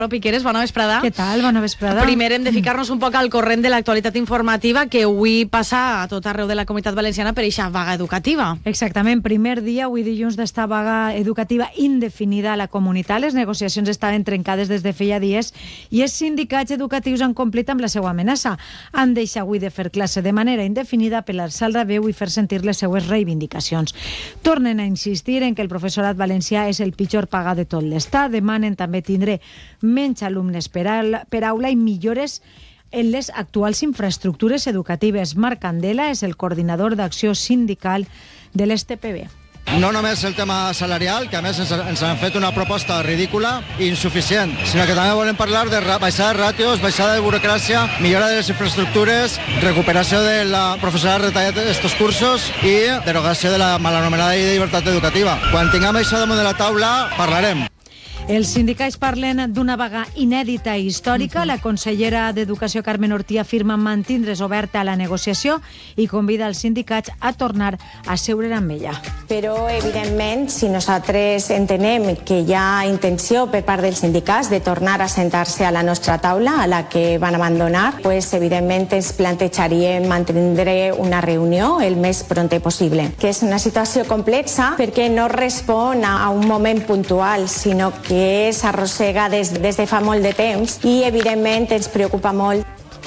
Piqueres, bona vesprada. Què tal? Bona vesprada. Primer hem de ficar-nos un poc al corrent de l'actualitat informativa que avui passa a tot arreu de la Comunitat Valenciana per eixa vaga educativa. Exactament, primer dia, avui dilluns, d'esta vaga educativa indefinida a la comunitat. Les negociacions estaven trencades des de feia dies i els sindicats educatius han complit amb la seva amenaça. Han deixat avui de fer classe de manera indefinida per alçar la veu i fer sentir les seues reivindicacions. Tornen a insistir en que el professorat valencià és el pitjor pagat de tot l'Estat. Demanen també tindre menys alumnes per aula i millores en les actuals infraestructures educatives. Marc Candela és el coordinador d'acció sindical de l'STPB. No només el tema salarial, que a més ens han fet una proposta ridícula i insuficient, sinó que també volem parlar de baixada de ràtios, baixada de burocràcia, millora de les infraestructures, recuperació de la professorat retallat d'estos cursos i derogació de la mal anomenada llei de llibertat educativa. Quan tinguem això damunt de la taula, parlarem. Els sindicats parlen d'una vaga inèdita i històrica. La consellera d'Educació, Carmen Ortí, afirma mantindre's oberta a la negociació i convida els sindicats a tornar a seure amb ella. Però, evidentment, si nosaltres entenem que hi ha intenció per part dels sindicats de tornar a sentar-se a la nostra taula, a la que van abandonar, pues, evidentment ens plantejaríem mantindre una reunió el més prompte possible. Que és una situació complexa perquè no respon a un moment puntual, sinó que s'arrossega des de fa molt de temps i, evidentment, ens preocupa molt.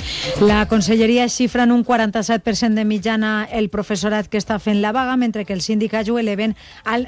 La conselleria xifra en un 47% de mitjana el professorat que està fent la vaga, mentre que els sindicats ho eleven al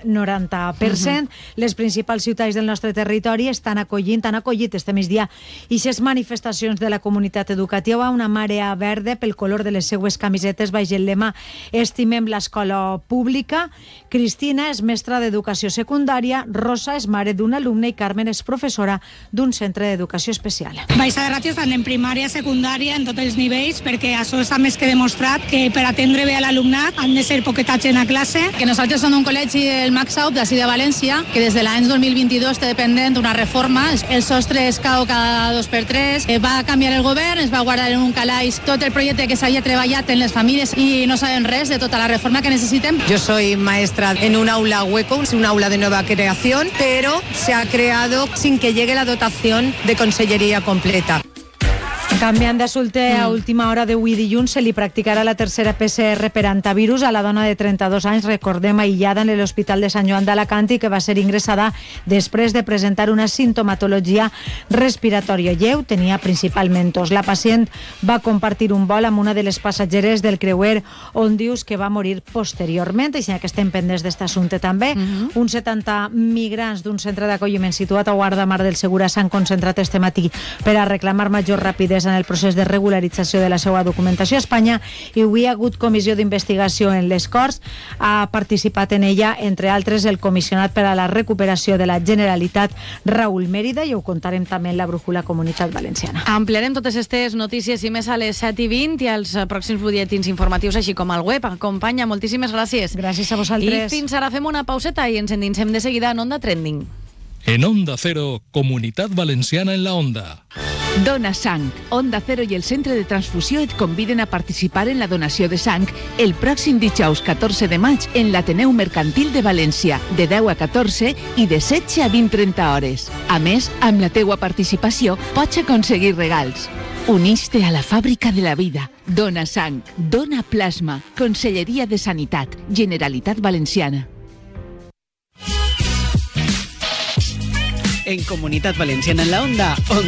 90%. Les principals ciutats del nostre territori han acollit este migdia ixes manifestacions de la comunitat educativa, una marea verda pel color de les seues camisetes baix el lema Estimem l'escola pública. Cristina és mestra d'educació secundària, Rosa és mare d'un alumne i Carmen és professora d'un centre d'educació especial. Baixada de ràtios tant en primària, secundària, en tots els nivells, perquè això està més que demostrat que per atendre bé a l'alumnat han de ser poquetats en la classe. Que nosaltres som un col·legi, el Maxaup, d'ací de València, que des de l'any 2022 està dependent d'una reforma. El sostre es cau cada 2x3, va canviar el govern, es va guardar en un calaix tot el projecte que s'havia treballat en les famílies i no sabem res de tota la reforma que necessitem. Yo soy maestra en un aula hueco, es un aula de nueva creación, pero se ha creado sin que llegue la dotación de consellería completa. Canviant d'assumpte, a última hora d'avui dilluns se li practicarà la tercera PCR per antivirus a la dona de 32 anys, recordem, aïllada en l'Hospital de Sant Joan d'Alacant i que va ser ingressada després de presentar una sintomatologia respiratòria lleu, tenia principalment tos. La pacient va compartir un vol amb una de les passatgeres del creuer on dius que va morir posteriorment, i que estem pendents d'aquest assumpte també. Uns 70 migrants d'un centre d'acolliment situat a Guardamar del Segura s'han concentrat este matí per a reclamar major rapidesa en el procés de regularització de la seva documentació a Espanya, i avui hi ha hagut comissió d'investigació en les Corts. Ha participat en ella, entre altres, el comissionat per a la recuperació de la Generalitat, Raúl Mérida, i ho contarem també en la brújula Comunitat Valenciana. Ampliarem totes aquestes notícies i més a les 7:20 i als pròxims butlletins informatius, així com al web. Acompanya, moltíssimes gràcies. Gràcies a vosaltres. I fins ara fem una pauseta i ens endinsem de seguida en Onda Trending. En Onda Cero, Comunitat Valenciana en la Onda. Dona Sang. Onda Cero i el Centre de Transfusió et conviden a participar en la donació de sang el pròxim dijous 14 de maig en l'Ateneu Mercantil de València, de 10 a 14 i de 16 a 20:30 hores. A més, amb la teua participació pots aconseguir regals. Unix-te a la fàbrica de la vida. Dona Sang. Dona Plasma. Conselleria de Sanitat. Generalitat Valenciana. En Comunitat Valenciana en la Onda.